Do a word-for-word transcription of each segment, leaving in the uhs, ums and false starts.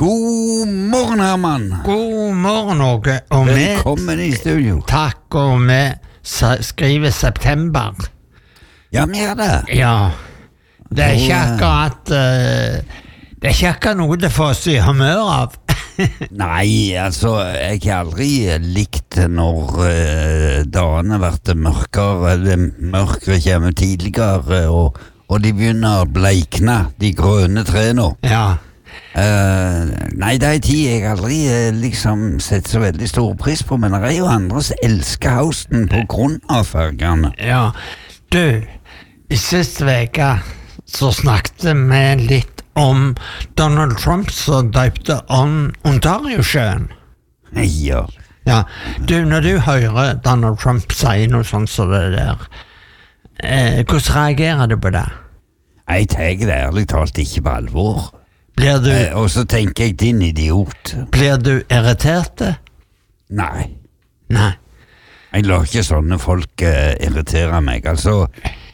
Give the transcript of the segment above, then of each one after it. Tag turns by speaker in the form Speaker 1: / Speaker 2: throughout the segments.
Speaker 1: God morgen, Herman.
Speaker 2: God morgen, Åge. Og
Speaker 1: Velkommen i studio.
Speaker 2: Takk, og vi skriver september.
Speaker 1: Ja, vi er det.
Speaker 2: Ja, det er ikke akkurat uh, Det er ikke akkurat noe det får oss i humør av.
Speaker 1: Nei, altså, jeg har aldri likt når uh, dagene blir mørkere, eller mørkere kommer tidligere, og, og de begynner å bleikne, de grønne trene.
Speaker 2: Ja.
Speaker 1: Uh, nei, det er tid jeg aldri uh, liksom setter så veldig stor pris på, men det er jo andre som elsker Houston på grunn av fargene.
Speaker 2: Ja, du, i siste veka så snakket vi litt om Donald Trump som døpte om Ontario-sjøen.
Speaker 1: Ja.
Speaker 2: Ja, du, når du hører Donald Trump si noe sånt som det der, eh, hvordan reagerer du på det?
Speaker 1: Jeg tar det ærlig talt ikke på alvor.
Speaker 2: Blir du,
Speaker 1: eh, og så tenker jeg, din idiot.
Speaker 2: blir du irritert?
Speaker 1: Nei,
Speaker 2: Nei.
Speaker 1: jeg lar ikke sånne folk uh, irritere meg. Altså,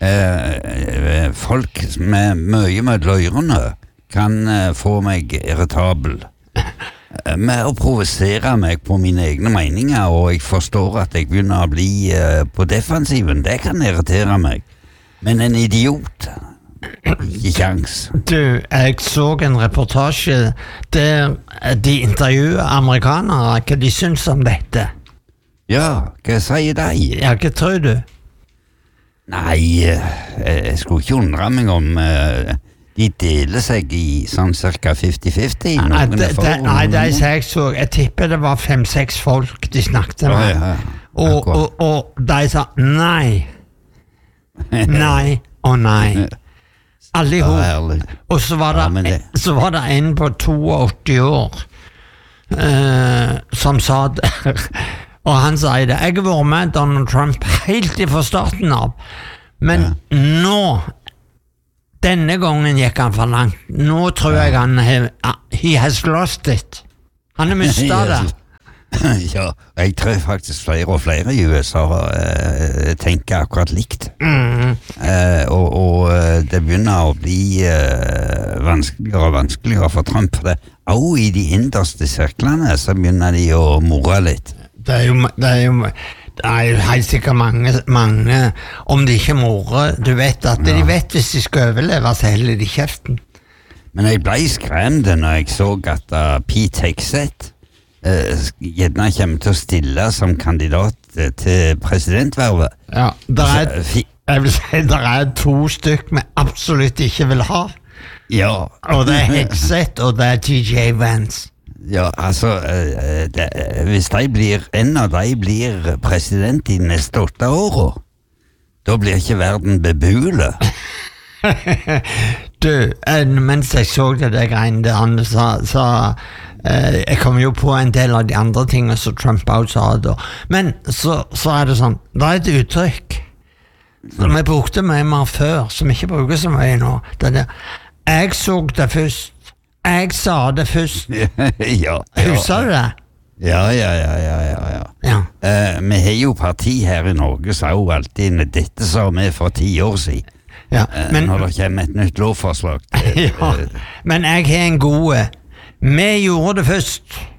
Speaker 1: uh, folk med mye med løyrene kan uh, få meg irritabel. Uh, med å provosere meg på mine egne meninger, og jeg forstår at jeg begynner å bli uh, på defensiven. Det kan irritere meg. Men en idiot, ikke kjangs.
Speaker 2: Du, jeg så en reportasje der de intervjuer amerikanere, hva de syns om dette.
Speaker 1: Ja, hva sier de?
Speaker 2: Ja, hva tror du?
Speaker 1: Nei, jeg skulle ikke undre meg om uh, de deler seg i sånn cirka fifty fifty.
Speaker 2: Nei, det, det, nei, det er jeg så, jeg tipper det var fem-seks folk de snakket med.
Speaker 1: Ja, ja,
Speaker 2: og, og, og de sa nei, nei og nei. Alle i hop. Og så var det,
Speaker 1: ja, det...
Speaker 2: så var det en på åttito år uh, som sa det. Og han sier det. Jeg har vært med Donald Trump helt fra starten av. Men ja. nå, denne gangen gikk han for langt. Nå tror ja. jeg han he has lost it. Han har mistet det.
Speaker 1: Ja, jeg tror faktisk flere og flere i U S A uh, tenker akkurat likt.
Speaker 2: Mm.
Speaker 1: Uh, og, og det begynner å bli uh, vanskeligere og vanskeligere for Trump. For det også i de innerste sirklene så begynner de å more litt.
Speaker 2: Det er jo, det er jo, det er jo helt sikkert mange, mange, om de ikke morer, du vet at ja. de vet hvis de skal overleve, så heller de kjeften.
Speaker 1: Men jeg ble skremt når jeg så at uh, Pete Hegseth Uh, gjerne kommer til å stille som kandidat uh, til presidentvervet.
Speaker 2: Ja, der er, jeg vil si der er to stykk vi absolutt ikke vil ha.
Speaker 1: Ja.
Speaker 2: Og det er Hegseth, og det er T J Vance.
Speaker 1: Ja, altså uh, det, hvis de blir, en av de blir president i neste åtte år, da blir ikke verden bebule.
Speaker 2: Du, mens jeg så det der greiene der han sa, sa Uh, jeg kom jo på en del av de andre tingene som Trump også sa da. Men så, så er det sånn, det er et uttrykk som jeg brukte mye mer før, som jeg ikke bruker så mye nå. Det er det. Jeg så det først. Jeg sa det først.
Speaker 1: Ja.
Speaker 2: Husker du det?
Speaker 1: Ja, ja, ja, ja, ja, ja.
Speaker 2: ja.
Speaker 1: Uh, vi har jo parti her i Norge, så er jo alltid dette sa vi for ti år siden.
Speaker 2: Ja, men,
Speaker 1: uh, når det kommer et nytt lovforslag.
Speaker 2: Ja, men jeg har en god... Vi gjorde det først.